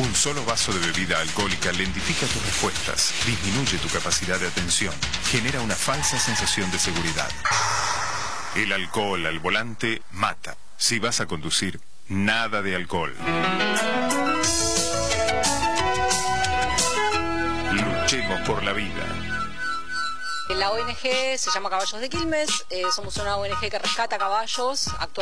Un solo vaso de bebida alcohólica lentifica tus respuestas, disminuye tu capacidad de atención, genera una falsa sensación de seguridad. El alcohol al volante mata. Si vas a conducir, nada de alcohol. Luchemos por la vida. La ONG se llama Caballos de Quilmes, somos una ONG que rescata caballos.